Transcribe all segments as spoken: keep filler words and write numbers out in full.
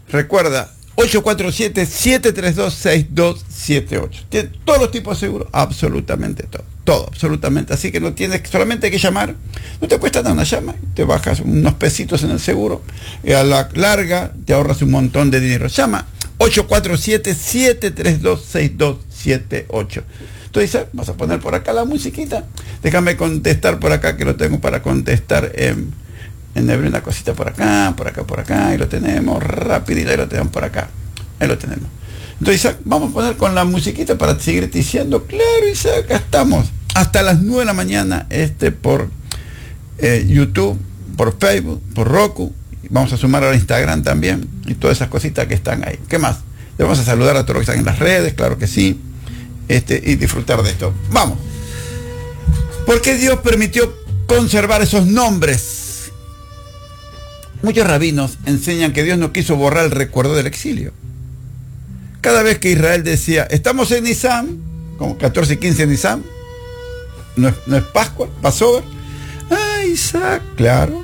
Recuerda, ocho cuatro siete, siete tres dos, seis dos siete ocho. Tiene todos los tipos de seguro, absolutamente todo. Todo, absolutamente. Así que no tienes, solamente hay que llamar. No te cuesta nada una llama, te bajas unos pesitos en el seguro. Y a la larga te ahorras un montón de dinero. Llama ocho cuatro siete, siete tres dos, seis dos siete ocho. Entonces, vamos a poner por acá la musiquita. Déjame contestar por acá, que lo tengo para contestar en, en hebreo, una cosita por acá, por acá, por acá, y lo tenemos rapidito, ahí lo tenemos por acá. Ahí lo tenemos. Entonces, Isaac, vamos a poner con la musiquita para seguir diciendo, claro, Isaac, acá estamos. Hasta las nueve de la mañana, este por eh, YouTube, por Facebook, por Roku. Vamos a sumar a Instagram también y todas esas cositas que están ahí. ¿Qué más? Le vamos a saludar a todos los que están en las redes, claro que sí, este, y disfrutar de esto. Vamos. ¿Por qué Dios permitió conservar esos nombres? Muchos rabinos enseñan que Dios no quiso borrar el recuerdo del exilio. Cada vez que Israel decía, estamos en Nisan, como catorce y quince de Nisan, no es, no es Pascua, Passover. Ah, Isaac, claro.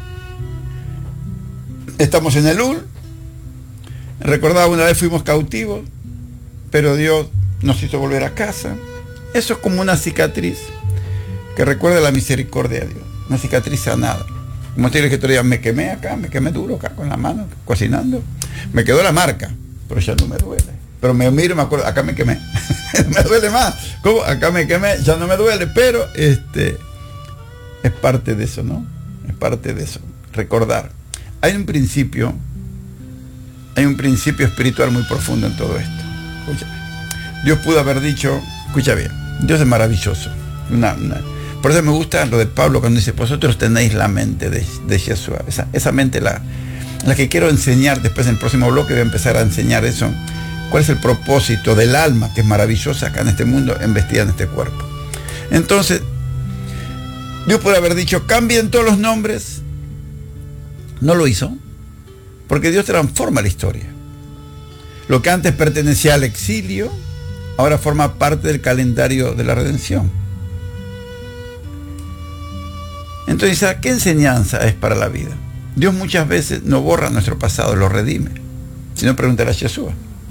Estamos en Elul. Recordaba una vez fuimos cautivos, pero Dios nos hizo volver a casa. Eso es como una cicatriz que recuerda la misericordia de Dios. Una cicatriz sanada. Como te dije que otro día me quemé acá, me quemé duro acá con la mano, cocinando. Me quedó la marca, pero ya no me duele. Pero me miro y me acuerdo, acá me quemé. Me duele más. ¿Cómo? Acá me quemé, ya no me duele, pero este es parte de eso, ¿no? Es parte de eso. Recordar. Hay un principio, hay un principio espiritual muy profundo en todo esto. Escucha. Dios pudo haber dicho, escucha bien, Dios es maravilloso. Una, una, por eso me gusta lo de Pablo cuando dice, vosotros tenéis la mente de, de Jesús. Esa, esa mente la, la que quiero enseñar después en el próximo bloque, voy a empezar a enseñar eso. ¿Cuál es el propósito del alma, que es maravillosa acá en este mundo, embestida en este cuerpo? Entonces, Dios puede haber dicho, cambien todos los nombres. No lo hizo, porque Dios transforma la historia. Lo que antes pertenecía al exilio, ahora forma parte del calendario de la redención. Entonces, ¿qué enseñanza es para la vida? Dios muchas veces no borra nuestro pasado, lo redime. Si no, pregúntale a Jesús.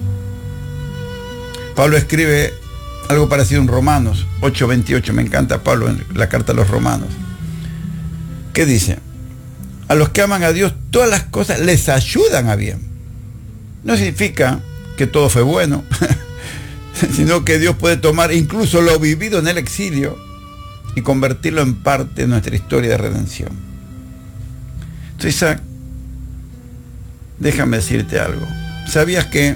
Pablo escribe algo parecido en Romanos ocho veintiocho. Me encanta Pablo en la carta a los Romanos. ¿Qué dice? A los que aman a Dios, todas las cosas les ayudan a bien. No significa que todo fue bueno, sino que Dios puede tomar incluso lo vivido en el exilio y convertirlo en parte de nuestra historia de redención. Entonces, Isaac, déjame decirte algo. ¿Sabías que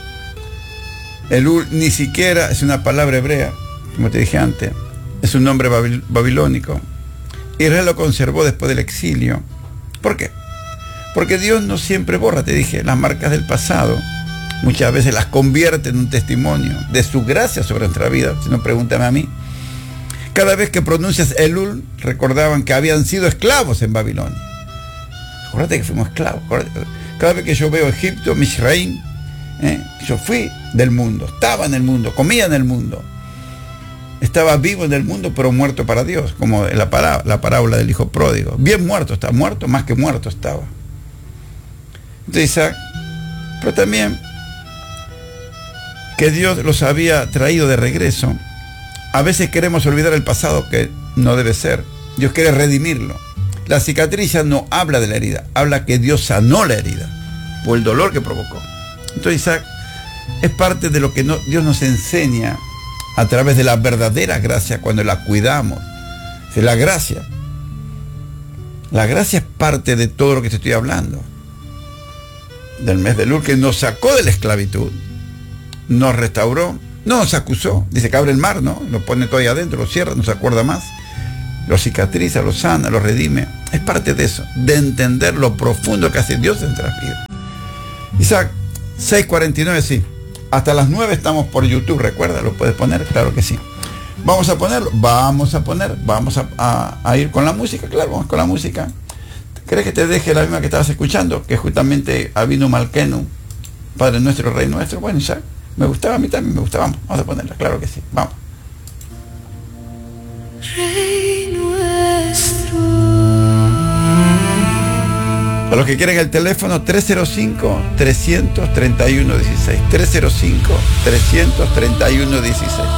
Elul ni siquiera es una palabra hebrea, como te dije antes? Es un nombre babil- babilónico. Israel lo conservó después del exilio. ¿Por qué? Porque Dios no siempre borra, te dije, las marcas del pasado. Muchas veces las convierte en un testimonio de su gracia sobre nuestra vida. Si no, pregúntame a mí. Cada vez que pronuncias Elul, recordaban que habían sido esclavos en Babilonia. Acuérdate que fuimos esclavos. Cada vez que yo veo Egipto, Misraim, ¿eh? Yo fui del mundo, estaba en el mundo, comía en el mundo. Estaba vivo en el mundo, pero muerto para Dios, como la, pará, la parábola del hijo pródigo. Bien muerto, estaba muerto, más que muerto estaba. Entonces, Isaac, pero también que Dios los había traído de regreso. A veces queremos olvidar el pasado, que no debe ser. Dios quiere redimirlo. La cicatriz ya no habla de la herida, habla que Dios sanó la herida o el dolor que provocó. Entonces, Isaac, es parte de lo que no, Dios nos enseña a través de la verdadera gracia cuando la cuidamos. Es la gracia. La gracia es parte de todo lo que te estoy hablando. Del mes de Elul, que nos sacó de la esclavitud, nos restauró, no nos acusó. Dice que abre el mar, ¿no? Lo pone todo ahí adentro, lo cierra, no se acuerda más. Lo cicatriza, lo sana, lo redime. Es parte de eso, de entender lo profundo que hace Dios en nuestras vidas. Isaac, seis cuarenta y nueve, sí. Hasta las nueve estamos por YouTube, recuerda, lo puedes poner, claro que sí. Vamos a ponerlo, vamos a poner, vamos a, a, a ir con la música, claro, vamos con la música. ¿Crees que te deje la misma que estabas escuchando? Que justamente Avinu Malkenu, Padre nuestro, Rey nuestro. Bueno, Isaac, me gustaba, a mí también me gustaba. Vamos, vamos a ponerla, claro que sí, vamos. Rey nuestro, A los que quieren el teléfono, tres cero cinco, tres tres uno, uno seis. tres cero cinco, tres tres uno, uno seis.